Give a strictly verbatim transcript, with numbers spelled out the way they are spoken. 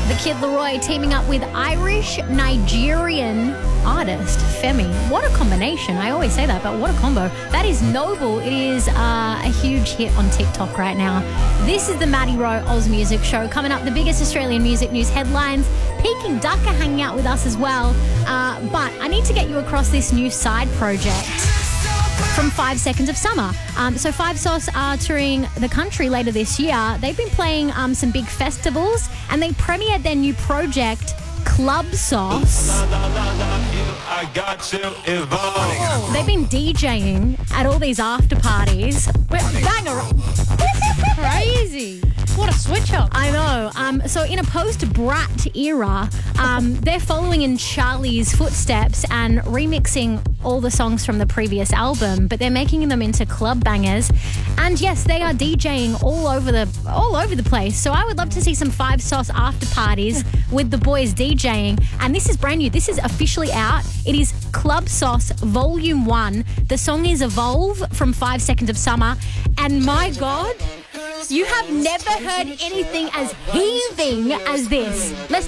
The Kid Laroi teaming up with Irish-Nigerian artist Femi. What a combination. I always say that, but what a combo. That is Noble. It is uh, a huge hit on TikTok right now. This is the Maddie Rowe Oz Music Show. Coming up, the biggest Australian music news headlines. Peking Duck are hanging out with us as well. Uh, but I need to get you across this new side project from Five Seconds of Summer. Um, so Five Sauce are touring the country later this year. They've been playing um, some big festivals and they premiered their new project, Club Sauce. They've been DJing at all these after parties. Banger. Crazy. What a switch up. I know. Um, so in a post-Brat era, um, they're following in Charlie's footsteps and remixing all the songs from the previous album, but they're making them into club bangers. And yes, they are DJing all over the all over the place. So I would love to see some Five Sauce after parties with the boys DJing. And this is brand new. This is officially out. It is Club Sauce Volume one. The song is Evolve from Five Seconds of Summer. And my God, you have never heard anything as heaving as this. Let's